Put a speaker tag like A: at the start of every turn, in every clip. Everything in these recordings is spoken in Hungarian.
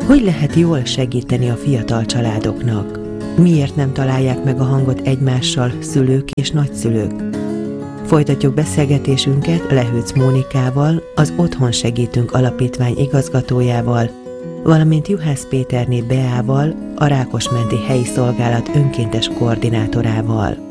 A: Hogy lehet jól segíteni a fiatal családoknak? Miért nem találják meg a hangot egymással szülők és nagyszülők? Folytatjuk beszélgetésünket Lehőc Mónikával, az Otthon Segítünk Alapítvány igazgatójával, valamint Juhász Péterné Beával, a Rákosmenti Helyi Szolgálat önkéntes koordinátorával.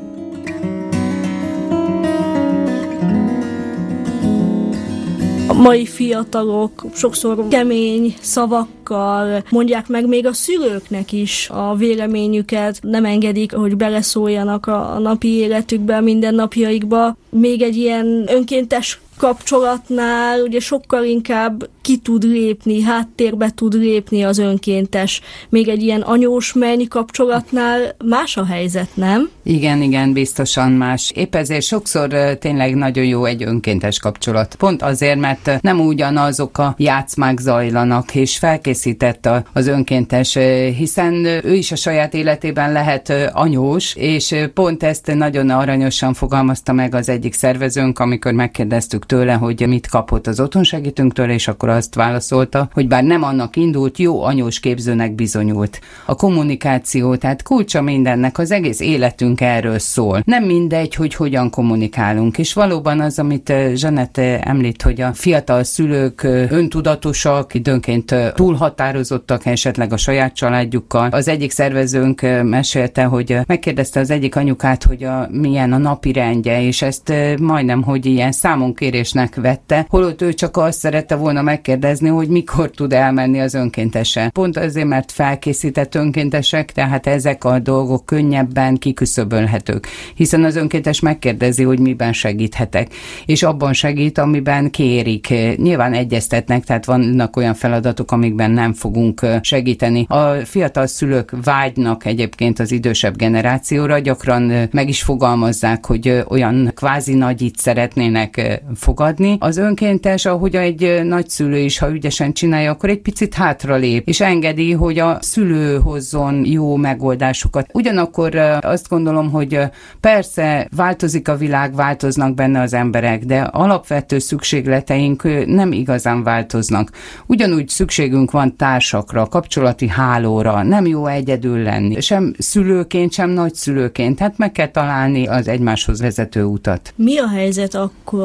B: A mai fiatalok sokszor kemény szavakkal mondják meg még a szülőknek is a véleményüket, nem engedik, hogy beleszóljanak a napi életükbe, a mindennapjaikba. Még egy ilyen önkéntes kapcsolatnál ugye sokkal inkább ki tud lépni, háttérbe tud lépni az önkéntes. Még egy ilyen anyós-menny kapcsolatnál más a helyzet, nem?
C: Igen, biztosan más. Épp ezért sokszor tényleg nagyon jó egy önkéntes kapcsolat. Pont azért, mert nem ugyanazok a játszmák zajlanak, és felkészített az önkéntes, hiszen ő is a saját életében lehet anyós, és pont ezt nagyon aranyosan fogalmazta meg az egyik szervezőnk, amikor megkérdeztük tőle, hogy mit kapott az Otthon Segítünktől, és akkor azt válaszolta, hogy bár nem annak indult, jó anyós képzőnek bizonyult. A kommunikáció, tehát kulcsa mindennek, az egész életünk erről szól. Nem mindegy, hogy hogyan kommunikálunk, és valóban az, amit Zsanette említ, hogy a fiatal szülők öntudatosak, időnként túlhatározottak esetleg a saját családjukkal. Az egyik szervezőnk mesélte, hogy megkérdezte az egyik anyukát, hogy milyen a napi rendje, és ezt majdnem, hogy ilyen számonkérésnek vette, holott ő csak azt szerette volna megkérdezni, hogy mikor tud elmenni az önkéntese. Pont azért, mert felkészített önkéntesek, tehát ezek a dolgok könnyebben kiküszöbölhetők, hiszen az önkéntes megkérdezi, hogy miben segíthetek, és abban segít, amiben kérik. Nyilván egyeztetnek, tehát vannak olyan feladatok, amikben nem fogunk segíteni. A fiatal szülők vágynak egyébként az idősebb generációra, gyakran meg is fogalmazzák, hogy olyan kvázi nagyit szeretnének fogadni. Az önkéntes, ahogy egy nagyszülő is, ha ügyesen csinálja, akkor egy picit hátralép, és engedi, hogy a szülő hozzon jó megoldásokat. Ugyanakkor azt gondolom, hogy persze változik a világ, változnak benne az emberek, de alapvető szükségleteink nem igazán változnak. Ugyanúgy szükségünk van társakra, kapcsolati hálóra, nem jó egyedül lenni, sem szülőként, sem nagyszülőként, hát meg kell találni az egymáshoz vezető utat.
B: Mi a helyzet akkor,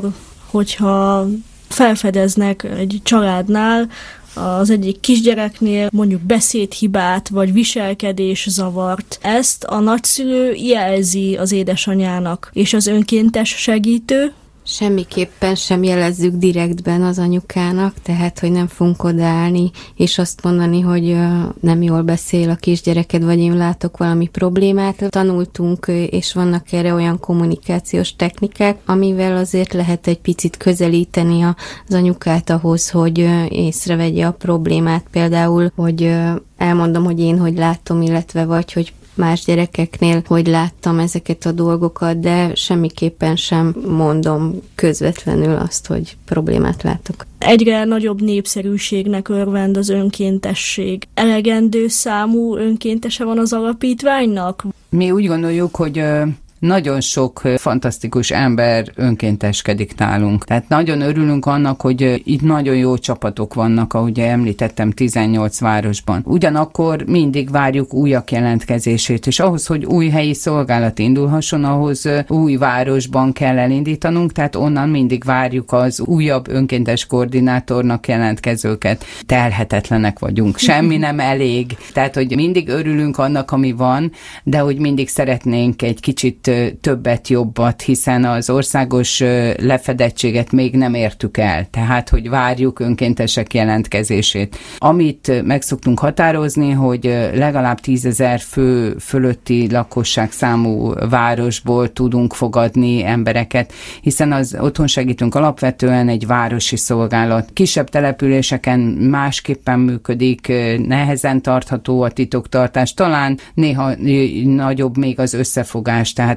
B: hogyha felfedeznek egy családnál, az egyik kisgyereknél mondjuk beszédhibát vagy viselkedészavart? Ezt a nagyszülő jelzi az édesanyának, és az önkéntes segítő?
D: Semmiképpen sem jelezzük direktben az anyukának, tehát, hogy nem fogunk odaállni, és azt mondani, hogy nem jól beszél a kisgyereked, vagy én látok valami problémát. Tanultunk, és vannak erre olyan kommunikációs technikák, amivel azért lehet egy picit közelíteni az anyukát ahhoz, hogy észrevegye a problémát. Például, hogy elmondom, hogy én hogy látom, illetve vagy, hogy más gyerekeknél, hogy láttam ezeket a dolgokat, de semmiképpen sem mondom közvetlenül azt, hogy problémát látok.
B: Egyre nagyobb népszerűségnek örvend az önkéntesség. Elegendő számú önkéntese van az alapítványnak?
C: Mi úgy gondoljuk, hogy nagyon sok fantasztikus ember önkénteskedik nálunk. Tehát nagyon örülünk annak, hogy itt nagyon jó csapatok vannak, ahogy említettem, 18 városban. Ugyanakkor mindig várjuk újak jelentkezését, és ahhoz, hogy új helyi szolgálat indulhasson, ahhoz új városban kell elindítanunk, tehát onnan mindig várjuk az újabb önkéntes koordinátornak jelentkezőket. Telhetetlenek vagyunk, semmi nem elég. Tehát, hogy mindig örülünk annak, ami van, de hogy mindig szeretnénk egy kicsit többet, jobbat, hiszen az országos lefedettséget még nem értük el. Tehát, hogy várjuk önkéntesek jelentkezését. Amit meg szoktunk határozni, hogy legalább 10 000 fő fölötti lakosságszámú városból tudunk fogadni embereket, hiszen az Otthon Segítünk alapvetően egy városi szolgálat. Kisebb településeken másképpen működik, nehezen tartható a titoktartás, talán néha nagyobb még az összefogás, tehát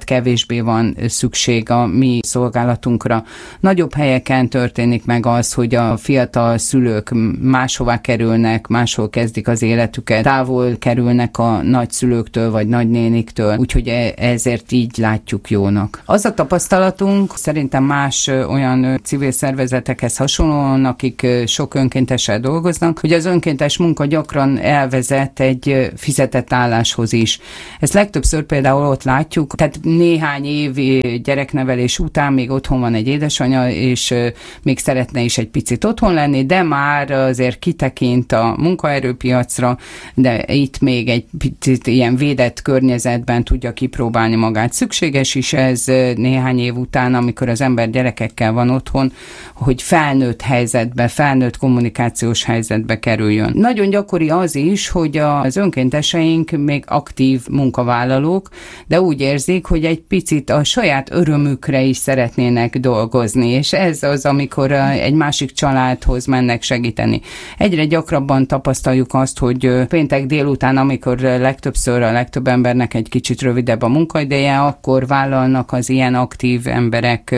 C: kevésbé van szükség a mi szolgálatunkra. Nagyobb helyeken történik meg az, hogy a fiatal szülők máshová kerülnek, máshol kezdik az életüket, távol kerülnek a nagyszülőktől vagy nagynéniktől, úgyhogy ezért így látjuk jónak. Az a tapasztalatunk szerintem más olyan civil szervezetekhez hasonlóan, akik sok önkéntessel dolgoznak, hogy az önkéntes munka gyakran elvezet egy fizetett álláshoz is. Ezt legtöbbször például ott látjuk, tehát néhány év gyereknevelés után még otthon van egy édesanyja, és még szeretne is egy picit otthon lenni, de már azért kitekint a munkaerőpiacra, de itt még egy picit ilyen védett környezetben tudja kipróbálni magát. Szükséges is ez néhány év után, amikor az ember gyerekekkel van otthon, hogy felnőtt helyzetbe, felnőtt kommunikációs helyzetbe kerüljön. Nagyon gyakori az is, hogy az önkénteseink még aktív munkavállalók, de úgy érzik, hogy egy picit a saját örömükre is szeretnének dolgozni, és ez az, amikor egy másik családhoz mennek segíteni. Egyre gyakrabban tapasztaljuk azt, hogy péntek délután, amikor legtöbbször a legtöbb embernek egy kicsit rövidebb a munkaideje, akkor vállalnak az ilyen aktív emberek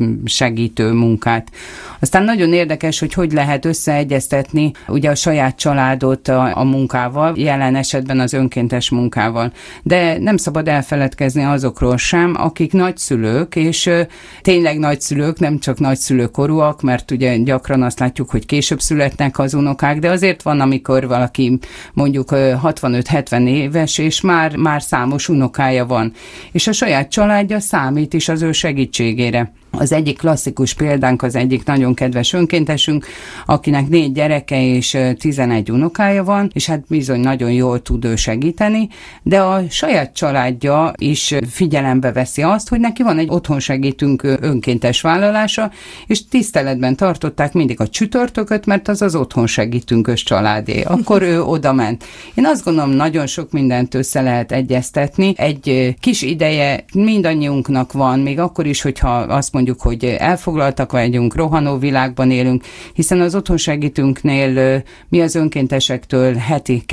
C: segítő munkát. Aztán nagyon érdekes, hogy lehet összeegyeztetni ugye a saját családot a munkával, jelen esetben az önkéntes munkával. De nem szabad elfeledkezni azokról sem, akik nagyszülők, és tényleg nagyszülők, nem csak nagyszülőkorúak, mert ugye gyakran azt látjuk, hogy később születnek az unokák, de azért van, amikor valaki mondjuk 65-70 éves, és már számos unokája van. És a saját családja számít is az ő segítségére. Az egyik klasszikus példánk az egyik nagyon kedves önkéntesünk, akinek 4 gyereke és 11 unokája van, és hát bizony nagyon jól tud ő segíteni, de a saját családja is figyelembe veszi azt, hogy neki van egy otthon segítünk önkéntes vállalása, és tiszteletben tartották mindig a csütörtököt, mert az otthon segítünkös családé. Akkor ő oda ment. Én azt gondolom, nagyon sok mindent össze lehet egyeztetni. Egy kis ideje mindannyiunknak van, még akkor is, hogyha azt mondjuk, hogy elfoglaltak vagyunk, rohanó világban élünk, hiszen az otthon segítünknél mi az önkéntesektől heti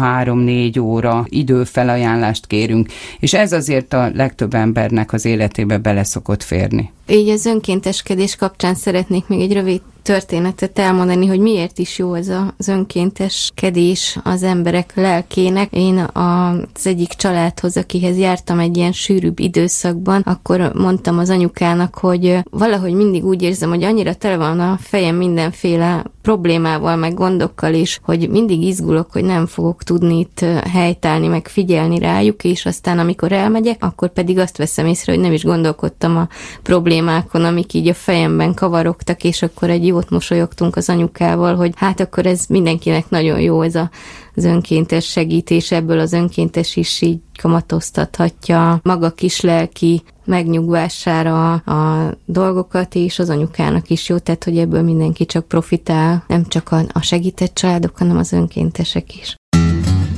C: 2-3-4 óra időfelajánlást kérünk, és ez azért a legtöbb embernek az életébe bele szokott férni.
D: Így az önkénteskedés kapcsán szeretnék még egy rövid történetet elmondani, hogy miért is jó ez az önkénteskedés az emberek lelkének. Én az egyik családhoz, akihez jártam egy ilyen sűrűbb időszakban, akkor mondtam az anyukának, hogy valahogy mindig úgy érzem, hogy annyira tele van a fejem mindenféle problémával, meg gondokkal is, hogy mindig izgulok, hogy nem fogok tudni itt helytállni, meg figyelni rájuk, és aztán amikor elmegyek, akkor pedig azt veszem észre, hogy nem is gondolkodtam a problémákon, amik így a fejemben kavarogtak, és akkor egy jót mosolyogtunk az anyukával, hogy hát akkor ez mindenkinek nagyon jó ez az önkéntes segítés, ebből az önkéntes is így kamatoztathatja maga kis lelki megnyugvására a dolgokat, és az anyukának is jó, tehát hogy ebből mindenki csak profitál, nem csak a segített családok, hanem az önkéntesek is.